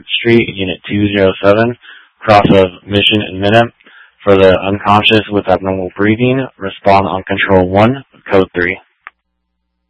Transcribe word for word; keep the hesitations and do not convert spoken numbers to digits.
Street, Unit two oh seven, cross of Mission and Minute. For the unconscious with abnormal breathing, respond on Control one, Code three.